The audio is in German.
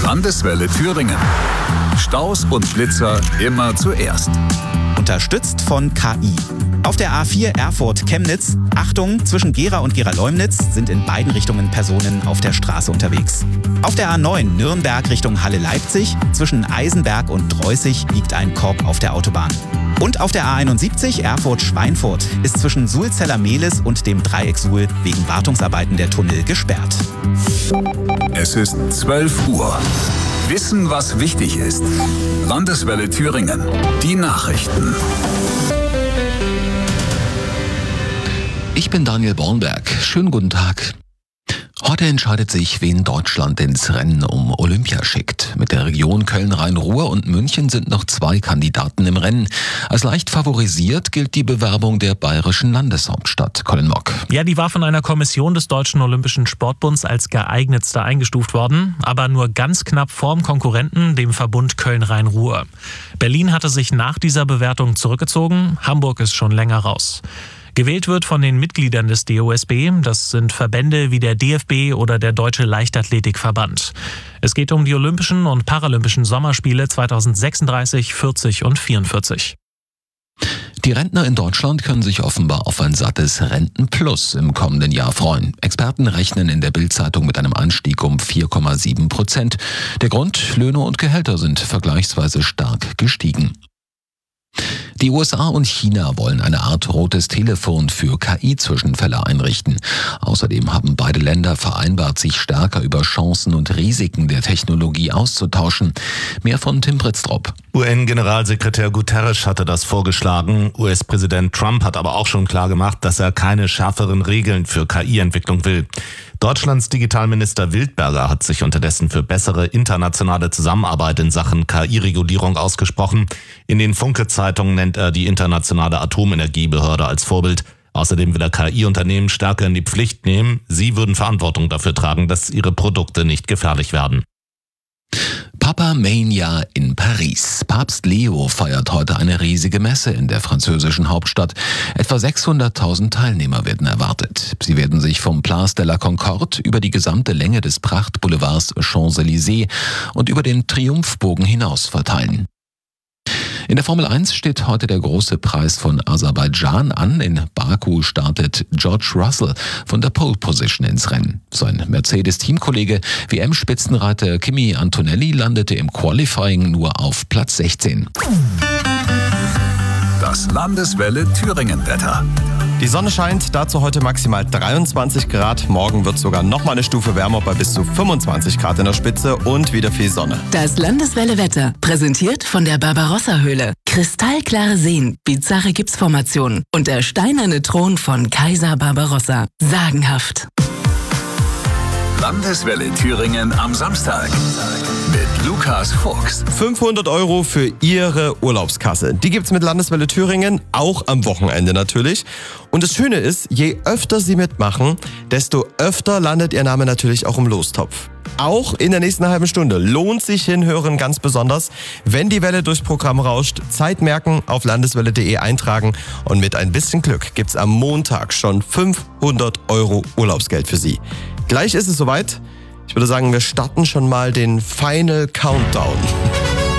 Landeswelle Thüringen. Staus und Blitzer immer zuerst. Unterstützt von KI. Auf der A4 Erfurt-Chemnitz, Achtung, zwischen Gera und Gera-Leumnitz sind in beiden Richtungen Personen auf der Straße unterwegs. Auf der A9 Nürnberg Richtung Halle-Leipzig, zwischen Eisenberg und Dreußig liegt ein Korb auf der Autobahn. Und auf der A71 Erfurt-Schweinfurt ist zwischen Sulzeller-Mehlis und dem Dreieck Suhl wegen Wartungsarbeiten der Tunnel gesperrt. Es ist 12 Uhr. Wissen, was wichtig ist. Landeswelle Thüringen. Die Nachrichten. Ich bin Daniel Bornberg. Schönen guten Tag. Heute entscheidet sich, wen Deutschland ins Rennen um Olympia schickt. Mit der Region Köln-Rhein-Ruhr und München sind noch 2 Kandidaten im Rennen. Als leicht favorisiert gilt die Bewerbung der bayerischen Landeshauptstadt. Colin Mock. Ja, die war von einer Kommission des Deutschen Olympischen Sportbunds als geeignetste eingestuft worden, aber nur ganz knapp vorm Konkurrenten, dem Verbund Köln-Rhein-Ruhr. Berlin hatte sich nach dieser Bewertung zurückgezogen, Hamburg ist schon länger raus. Gewählt wird von den Mitgliedern des DOSB, das sind Verbände wie der DFB oder der Deutsche Leichtathletikverband. Es geht um die Olympischen und Paralympischen Sommerspiele 2036, 40 und 44. Die Rentner in Deutschland können sich offenbar auf ein sattes Rentenplus im kommenden Jahr freuen. Experten rechnen in der Bild-Zeitung mit einem Anstieg um 4,7%. Der Grund: Löhne und Gehälter sind vergleichsweise stark gestiegen. Die USA und China wollen eine Art rotes Telefon für KI-Zwischenfälle einrichten. Außerdem haben beide Länder vereinbart, sich stärker über Chancen und Risiken der Technologie auszutauschen. Mehr von Tim Britztrup. UN-Generalsekretär Guterres hatte das vorgeschlagen. US-Präsident Trump hat aber auch schon klargemacht, dass er keine schärferen Regeln für KI-Entwicklung will. Deutschlands Digitalminister Wildberger hat sich unterdessen für bessere internationale Zusammenarbeit in Sachen KI-Regulierung ausgesprochen. In den Funke-Zeitungen nennt er die Internationale Atomenergiebehörde als Vorbild. Außerdem will er KI-Unternehmen stärker in die Pflicht nehmen. Sie würden Verantwortung dafür tragen, dass ihre Produkte nicht gefährlich werden. Papa-Mania in Paris. Papst Leo feiert heute eine riesige Messe in der französischen Hauptstadt. Etwa 600.000 Teilnehmer werden erwartet. Sie werden sich vom Place de la Concorde über die gesamte Länge des Prachtboulevards Champs-Élysées und über den Triumphbogen hinaus verteilen. In der Formel 1 steht heute der große Preis von Aserbaidschan an. In Baku startet George Russell von der Pole Position ins Rennen. Sein Mercedes-Teamkollege WM-Spitzenreiter Kimi Antonelli landete im Qualifying nur auf Platz 16. Das Landeswelle Thüringen-Wetter. Die Sonne scheint, dazu heute maximal 23 Grad. Morgen wird sogar noch mal eine Stufe wärmer bei bis zu 25 Grad in der Spitze und wieder viel Sonne. Das Landeswelle Wetter, präsentiert von der Barbarossa-Höhle. Kristallklare Seen, bizarre Gipsformationen und der steinerne Thron von Kaiser Barbarossa. Sagenhaft. Landeswelle Thüringen am Samstag mit Lukas Fuchs. 500 € für Ihre Urlaubskasse. Die gibt's mit Landeswelle Thüringen, auch am Wochenende natürlich. Und das Schöne ist, je öfter Sie mitmachen, desto öfter landet Ihr Name natürlich auch im Lostopf. Auch in der nächsten halben Stunde lohnt sich hinhören ganz besonders. Wenn die Welle durchs Programm rauscht, Zeit merken, auf landeswelle.de eintragen und mit ein bisschen Glück gibt's am Montag schon 500 € Urlaubsgeld für Sie. Gleich ist es soweit. Ich würde sagen, wir starten schon mal den Final Countdown.